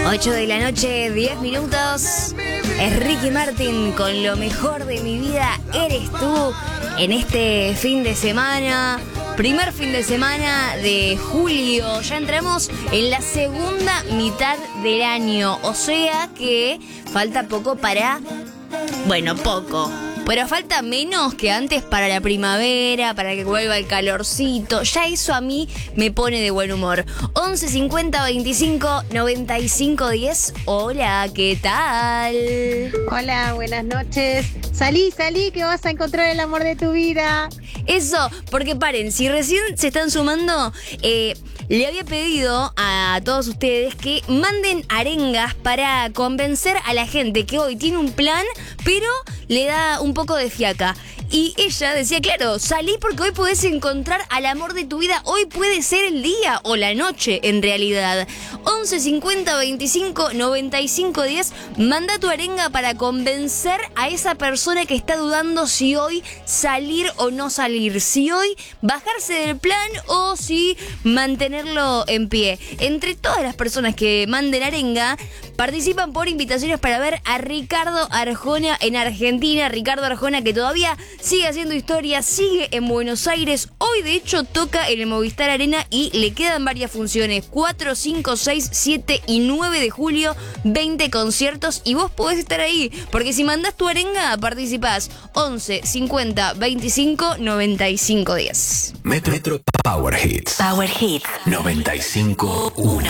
8 de la noche, 10 minutos. Es Ricky Martin con Lo Mejor de Mi Vida Eres Tú en este fin de semana. Primer fin de semana de julio. Ya entramos en la segunda mitad del año. O sea que falta poco para... Bueno, poco. Pero falta menos que antes para la primavera, para que vuelva el calorcito. Ya eso a mí me pone de buen humor. 11 50 25 95 10. Hola, ¿qué tal? Hola, buenas noches. Salí, que vas a encontrar el amor de tu vida. Eso, porque paren, si recién se están sumando, le había pedido a todos ustedes que manden arengas para convencer a la gente que hoy tiene un plan, pero le da un poco de fiaca. Y ella decía, claro, salí porque hoy podés encontrar al amor de tu vida. Hoy puede ser el día o la noche, en realidad. 11 50 25 95 10. Manda tu arenga para convencer a esa persona que está dudando si hoy salir o no salir. Si hoy bajarse del plan o si mantenerlo en pie. Entre todas las personas que manden arenga, participan por invitaciones para ver a Ricardo Arjona en Argentina. Ricardo Arjona, que todavía sigue haciendo historia, sigue en Buenos Aires. Hoy, de hecho, toca en el Movistar Arena y le quedan varias funciones. 4, 5, 6, 7 y 9 de julio, 20 conciertos. Y vos podés estar ahí, porque si mandás tu arenga, participás. 11 50 25 95 10. Metro Power Hits. Power Hits 95.1.